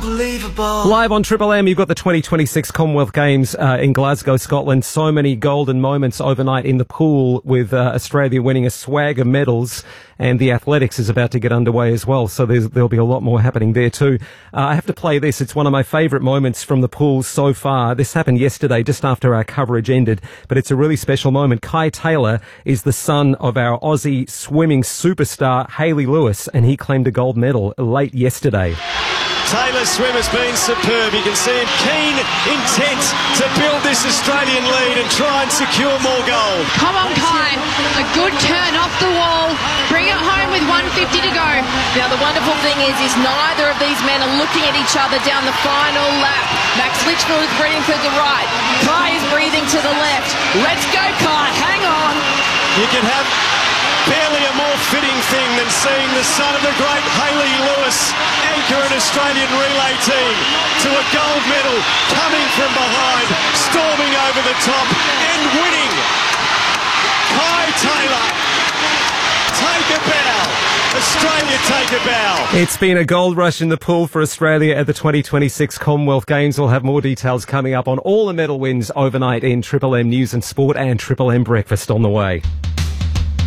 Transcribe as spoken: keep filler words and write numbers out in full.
unbelievable. Live on Triple M, you've got the twenty twenty-six Commonwealth Games uh, in Glasgow, Scotland. So many golden moments overnight in the pool, with uh, Australia winning a swag of medals, and the athletics is about to get underway as well. So there's, there'll be a lot more happening there too. Uh, I have to play this. It's one of my favourite moments from the pool so far. This happened yesterday, just after our coverage ended, but it's a really special moment. Kai Taylor is the son of our Aussie swimming superstar Hayley Lewis, and he claimed a gold medal late yesterday. Taylor's swim has been superb. You can see him keen, intent to build this Australian lead and try and secure more gold. Come on, Kai. A good turn off the wall. Bring it home with one fifty to go. Now, the wonderful thing is, is neither of these men are looking at each other down the final lap. Max Litchfield is breathing to the right. Kai is breathing to the left. Let's go, Kai. Hang on. You can have barely a more fitting thing than seeing the son of the great Hayley Lewis anchor an Australian relay team to a gold medal, coming from behind, storming over the top and winning. Kai Taylor, take a bow. Australia, take a bow. It's been a gold rush in the pool for Australia at the twenty twenty-six Commonwealth Games. We'll have more details coming up on all the medal wins overnight in Triple M News and Sport, and Triple M Breakfast on the way.